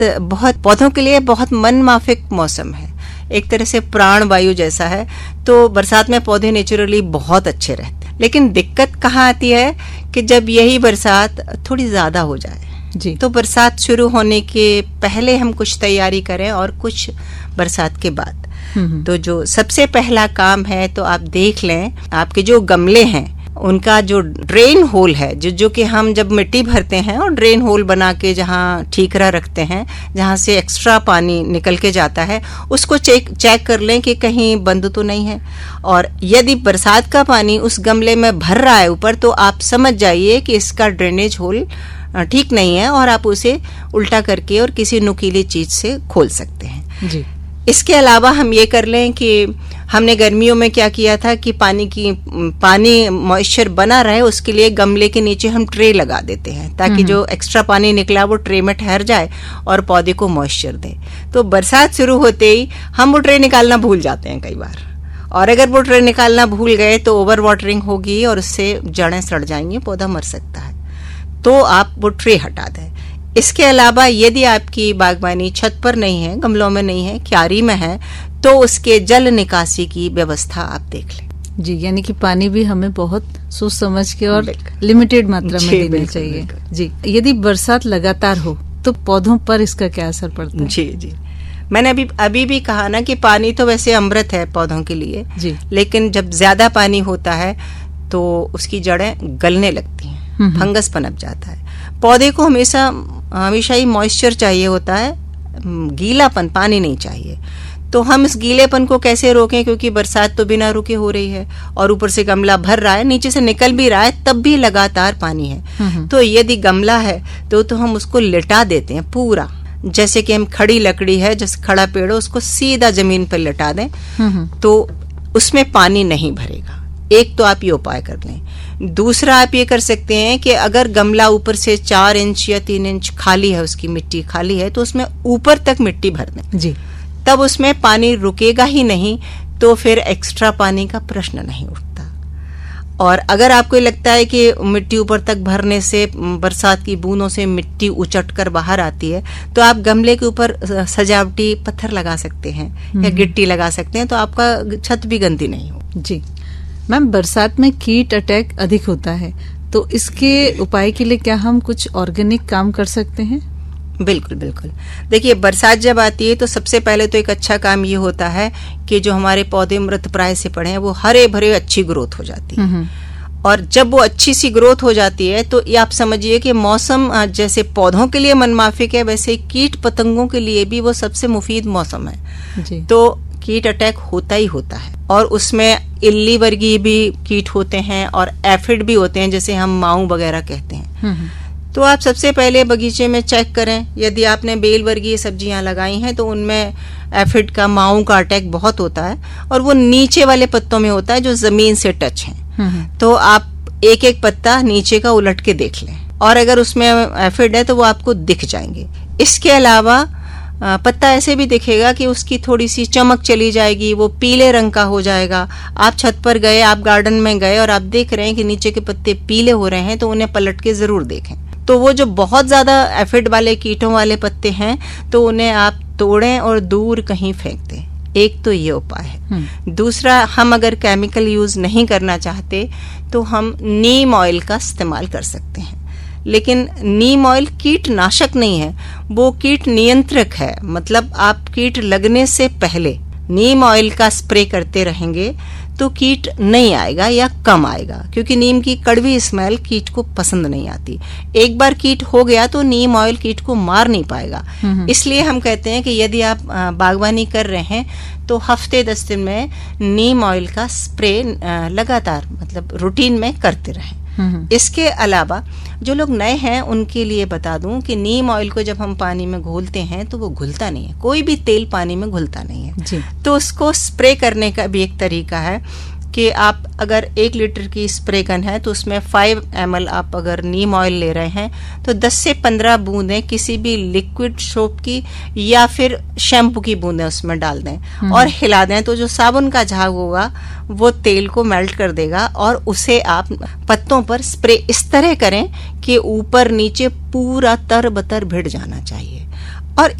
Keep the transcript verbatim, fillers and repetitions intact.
बहुत पौधों के लिए बहुत मनमाफिक मौसम है, एक तरह से प्राण वायु जैसा है। तो बरसात में पौधे नेचुरली बहुत अच्छे रहते हैं, लेकिन दिक्कत कहाँ आती है कि जब यही बरसात थोड़ी ज्यादा हो जाए जी। तो बरसात शुरू होने के पहले हम कुछ तैयारी करें और कुछ बरसात के बाद। तो जो सबसे पहला काम है, तो आप देख लें आपके जो गमले हैं उनका जो ड्रेन होल है, जो जो कि हम जब मिट्टी भरते हैं और ड्रेन होल बना के जहाँ ठीकरा रखते हैं, जहाँ से एक्स्ट्रा पानी निकल के जाता है, उसको चेक चेक कर लें कि कहीं बंद तो नहीं है। और यदि बरसात का पानी उस गमले में भर रहा है ऊपर, तो आप समझ जाइए कि इसका ड्रेनेज होल ठीक नहीं है और आप उसे उल्टा करके और किसी नुकीली चीज से खोल सकते हैं जी। इसके अलावा हम ये कर लें कि हमने गर्मियों में क्या किया था कि पानी की पानी मॉइस्चर बना रहे, उसके लिए गमले के नीचे हम ट्रे लगा देते हैं, ताकि जो एक्स्ट्रा पानी निकला वो ट्रे में ठहर जाए और पौधे को मॉइस्चर दे। तो बरसात शुरू होते ही हम वो ट्रे निकालना भूल जाते हैं कई बार, और अगर वो ट्रे निकालना भूल गए तो ओवर वाटरिंग होगी और उससे जड़ें सड़ जाएंगी, पौधा मर सकता है। तो आप वो ट्रे हटा दें। इसके अलावा यदि आपकी बागवानी छत पर नहीं है, गमलों में नहीं है, क्यारी में है, तो उसके जल निकासी की व्यवस्था आप देख लें जी। यानी कि पानी भी हमें बहुत सोच समझ के और लिमिटेड मात्रा में देना चाहिए जी। यदि बरसात लगातार हो तो पौधों पर इसका क्या असर पड़ता है? जी जी मैंने अभी अभी भी कहा ना कि पानी तो वैसे अमृत है पौधों के लिए जी, लेकिन जब ज्यादा पानी होता है तो उसकी जड़ें गलने लगती हैं, फंगस पनप जाता है। पौधे को हमेशा हमेशा ही मॉइस्चर चाहिए होता है, गीलापन, पानी नहीं चाहिए। तो हम इस गीलेपन को कैसे रोकें, क्योंकि बरसात तो बिना रुके हो रही है और ऊपर से गमला भर रहा है, नीचे से निकल भी रहा है, तब भी लगातार पानी है। तो यदि गमला है तो तो हम उसको लिटा देते हैं पूरा, जैसे कि हम खड़ी लकड़ी है, जैसे खड़ा पेड़ हो, उसको सीधा जमीन पर लिटा दें तो उसमें पानी नहीं भरेगा। एक तो आप ये उपाय कर लें। दूसरा आप ये कर सकते हैं कि अगर गमला ऊपर से चार इंच या तीन इंच खाली है, उसकी मिट्टी खाली है, तो उसमें ऊपर तक मिट्टी भर दें जी। तब उसमें पानी रुकेगा ही नहीं, तो फिर एक्स्ट्रा पानी का प्रश्न नहीं उठता। और अगर आपको लगता है कि मिट्टी ऊपर तक भरने से बरसात की बूंदों से मिट्टी उचट कर बाहर आती है, तो आप गमले के ऊपर सजावटी पत्थर लगा सकते हैं या गिट्टी लगा सकते हैं, तो आपका छत भी गंदी नहीं हो जी। मैम, बरसात में कीट अटैक अधिक होता है, तो इसके उपाय के लिए क्या हम कुछ ऑर्गेनिक काम कर सकते हैं? बिल्कुल बिल्कुल। देखिए, बरसात जब आती है तो सबसे पहले तो एक अच्छा काम ये होता है कि जो हमारे पौधे मृत प्राय से पड़े हैं वो हरे भरे अच्छी ग्रोथ हो जाती है। और जब वो अच्छी सी ग्रोथ हो जाती है तो ये आप समझिए कि मौसम जैसे पौधों के लिए मनमाफिक है, वैसे कीट पतंगों के लिए भी वो सबसे मुफीद मौसम है जी। तो कीट अटैक होता ही होता है, और उसमें इल्ली वर्गीय भी कीट होते हैं और एफिड भी होते हैं, जैसे हम माऊ वगैरह कहते हैं। तो आप सबसे पहले बगीचे में चेक करें, यदि आपने बेल वर्गीय सब्जियां लगाई हैं तो उनमें एफिड का, माऊ का अटैक बहुत होता है, और वो नीचे वाले पत्तों में होता है जो जमीन से टच हैं। तो आप एक एक पत्ता नीचे का उलट के देख लें, और अगर उसमें एफिड है तो वो आपको दिख जाएंगे। इसके अलावा पत्ता ऐसे भी दिखेगा कि उसकी थोड़ी सी चमक चली जाएगी, वो पीले रंग का हो जाएगा। आप छत पर गए, आप गार्डन में गए और आप देख रहे हैं कि नीचे के पत्ते पीले हो रहे हैं, तो उन्हें पलट के जरूर देखें। तो वो जो बहुत ज्यादा एफिड वाले कीटों वाले पत्ते हैं तो उन्हें आप तोड़ें और दूर कहीं फेंक दें। एक तो ये उपाय है। दूसरा, हम अगर केमिकल यूज नहीं करना चाहते तो हम नीम ऑयल का इस्तेमाल कर सकते हैं, लेकिन नीम ऑयल कीटनाशक नहीं है, वो कीट नियंत्रक है। मतलब आप कीट लगने से पहले नीम ऑयल का स्प्रे करते रहेंगे तो कीट नहीं आएगा या कम आएगा, क्योंकि नीम की कड़वी स्मेल कीट को पसंद नहीं आती। एक बार कीट हो गया तो नीम ऑयल कीट को मार नहीं पाएगा। इसलिए हम कहते हैं कि यदि आप बागवानी कर रहे हैं तो हफ्ते दस दिन में नीम ऑयल का स्प्रे लगातार, मतलब रूटीन में करते रहें। इसके अलावा जो लोग नए हैं उनके लिए बता दूं कि नीम ऑयल को जब हम पानी में घोलते हैं तो वो घुलता नहीं है, कोई भी तेल पानी में घुलता नहीं है जी। तो उसको स्प्रे करने का भी एक तरीका है कि आप अगर एक लीटर की स्प्रे गन है तो उसमें फाइव एम एल आप अगर नीम ऑयल ले रहे हैं तो दस से पंद्रह बूंदें किसी भी लिक्विड सोप की या फिर शैम्पू की बूंदें उसमें डाल दें और हिला दें, तो जो साबुन का झाग होगा वो तेल को मेल्ट कर देगा और उसे आप पत्तों पर स्प्रे इस तरह करें कि ऊपर नीचे पूरा तर बतर भिड़ जाना चाहिए।